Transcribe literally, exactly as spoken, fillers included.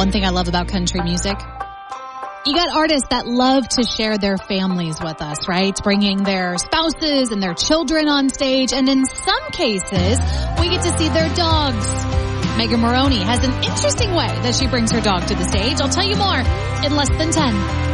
One thing I love about country music, you got artists that love to share their families with us, right? Bringing their spouses and their children on stage. And in some cases, we get to see their dogs. Megan Moroney has an interesting way that she brings her dog to the stage. I'll tell you more in less than ten.